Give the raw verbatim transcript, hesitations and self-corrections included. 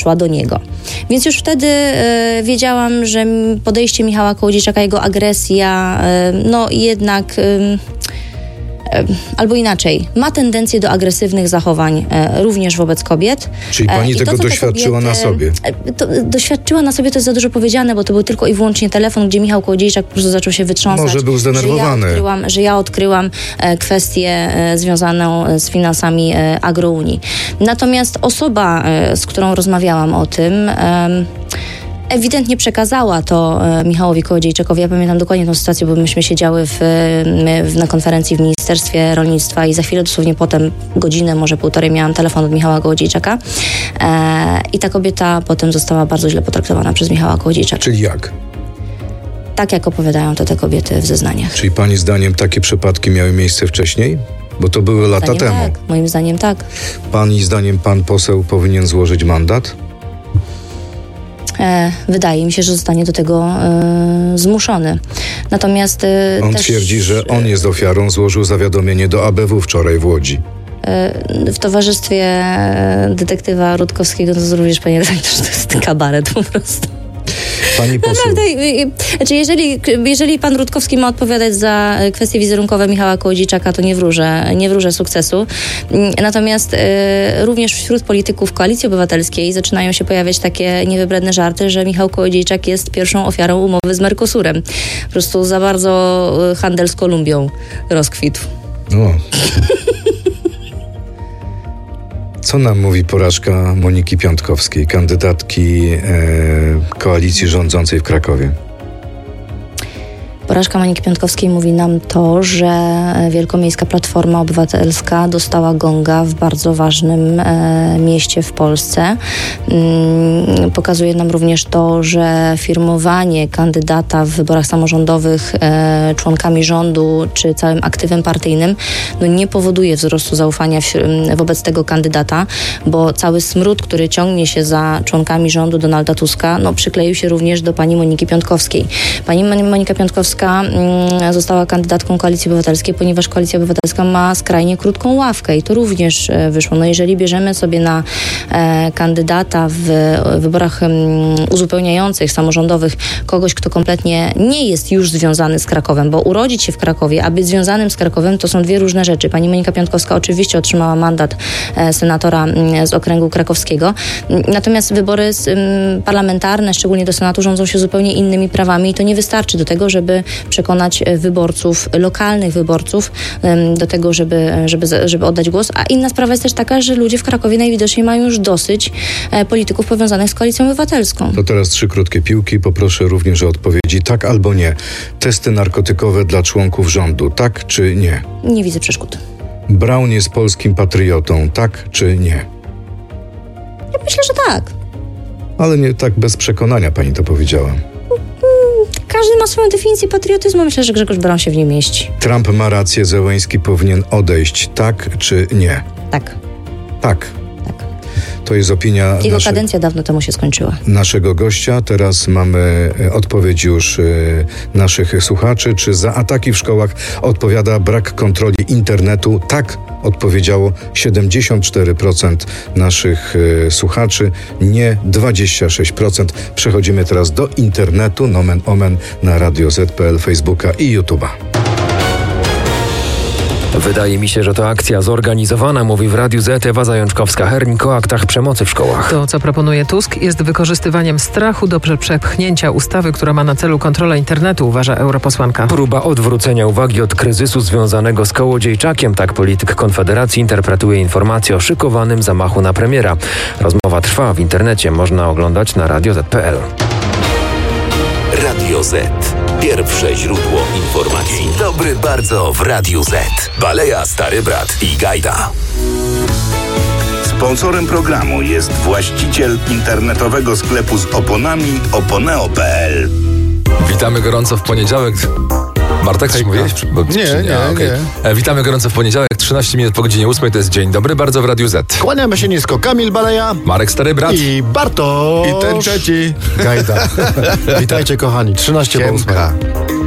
szła do niego. Więc już wtedy e, wiedziałam, że podejście Michała Kołodziejczaka, jego agresja, e, no jednak... E, albo inaczej, ma tendencję do agresywnych zachowań e, również wobec kobiet. Czyli pani e, tego to, doświadczyła kobiety, na sobie? E, to, doświadczyła na sobie, to jest za dużo powiedziane, bo to był tylko i wyłącznie telefon, gdzie Michał Kołodziejczak po prostu zaczął się wytrząsać. Może był zdenerwowany. Że ja odkryłam, że ja odkryłam e, kwestię e, związaną z finansami e, Agrounii. Natomiast osoba, e, z którą rozmawiałam o tym, e, ewidentnie przekazała to e, Michałowi Kołodziejczakowi. Ja pamiętam dokładnie tę sytuację, bo myśmy siedziały w, w, na konferencji w Ministerstwie Rolnictwa i za chwilę, dosłownie potem, godzinę, może półtorej, miałam telefon od Michała Kołodziejczaka e, i ta kobieta potem została bardzo źle potraktowana przez Michała Kołodziejczaka. Czyli jak? Tak, jak opowiadają to te kobiety w zeznaniach. Czyli pani zdaniem takie przypadki miały miejsce wcześniej? Bo to były lata zdaniem temu. Tak, moim zdaniem tak. Pani zdaniem pan poseł powinien złożyć mandat? E, wydaje mi się, że zostanie do tego e, zmuszony. Natomiast e, On też, twierdzi, że on jest ofiarą, złożył zawiadomienie do A B W wczoraj w Łodzi. e, w towarzystwie e, detektywa Rutkowskiego, to również, panie redaktorze, to jest kabaret po prostu. Pani poseł... Naprawdę, znaczy jeżeli, jeżeli pan Rutkowski ma odpowiadać za kwestie wizerunkowe Michała Kołodziejczaka, to nie wróżę, nie wróżę sukcesu. Natomiast e, również wśród polityków Koalicji Obywatelskiej zaczynają się pojawiać takie niewybredne żarty, że Michał Kołodziejczak jest pierwszą ofiarą umowy z Mercosurem. Po prostu za bardzo handel z Kolumbią rozkwitł. O. Co nam mówi porażka Moniki Piątkowskiej, kandydatki e, koalicji rządzącej w Krakowie? Porażka Moniki Piątkowskiej mówi nam to, że Wielkomiejska Platforma Obywatelska dostała gonga w bardzo ważnym e, mieście w Polsce. Mm, pokazuje nam również to, że firmowanie kandydata w wyborach samorządowych e, członkami rządu czy całym aktywem partyjnym no, nie powoduje wzrostu zaufania w, wobec tego kandydata, bo cały smród, który ciągnie się za członkami rządu Donalda Tuska, no, przykleił się również do pani Moniki Piątkowskiej. Pani Monika Piątkowska została kandydatką Koalicji Obywatelskiej, ponieważ Koalicja Obywatelska ma skrajnie krótką ławkę i to również wyszło. No jeżeli bierzemy sobie na e, kandydata w wyborach um, uzupełniających, samorządowych kogoś, kto kompletnie nie jest już związany z Krakowem, bo urodzić się w Krakowie, a być związanym z Krakowem to są dwie różne rzeczy. Pani Monika Piątkowska oczywiście otrzymała mandat e, senatora m, z okręgu krakowskiego, natomiast wybory z, m, parlamentarne, szczególnie do Senatu, rządzą się zupełnie innymi prawami i to nie wystarczy do tego, żeby przekonać wyborców, lokalnych wyborców do tego, żeby, żeby, żeby oddać głos. A inna sprawa jest też taka, że ludzie w Krakowie najwidoczniej mają już dosyć polityków powiązanych z Koalicją Obywatelską. To teraz trzy krótkie piłki. Poproszę również o odpowiedzi tak albo nie. Testy narkotykowe dla członków rządu, tak czy nie? Nie widzę przeszkód. Braun jest polskim patriotą, tak czy nie? Ja myślę, że tak. Ale nie tak bez przekonania pani to powiedziała. Każdy ma swoją definicję patriotyzmu. Myślę, że Grzegorz Braun się w niej mieści. Trump ma rację, Zełenski powinien odejść, tak czy nie? Tak. Tak. Tak. To jest opinia... Jego nasze... kadencja dawno temu się skończyła. Naszego gościa. Teraz mamy odpowiedź już y, naszych słuchaczy. Czy za ataki w szkołach odpowiada brak kontroli internetu? Tak, odpowiedziało siedemdziesiąt cztery procent naszych y, słuchaczy. Nie, dwadzieścia sześć procent. Przechodzimy teraz do internetu. Nomen omen na Radio Z kropka pe el, Facebooka i YouTube'a. Wydaje mi się, że to akcja zorganizowana, mówi w Radiu Z Ewa Zajączkowska-Hernik o aktach przemocy w szkołach. To, co proponuje Tusk, jest wykorzystywaniem strachu do przepchnięcia ustawy, która ma na celu kontrolę internetu, uważa europosłanka. Próba odwrócenia uwagi od kryzysu związanego z Kołodziejczakiem, tak polityk Konfederacji interpretuje informację o szykowanym zamachu na premiera. Rozmowa trwa w internecie, można oglądać na radio zet kropka pe el. Radio Z. Pierwsze źródło informacji. Dzień dobry bardzo w Radiu Z. Baleja, Stary Brat i Gajda. Sponsorem programu jest właściciel internetowego sklepu z oponami oponeo kropka pe el. Witamy gorąco w poniedziałek. Bartek, tak mówiłeś? Bo, nie, czy, nie, a, okay. nie. E, witamy gorąco w poniedziałek, trzynaście minut po godzinie ósmej, to jest Dzień Dobry bardzo w Radiu Z. Kłaniamy się nisko, Kamil Baleja, Marek Stary Brat i Bartosz I ten trzeci Gajda. Witajcie kochani, trzynaście po ósmej.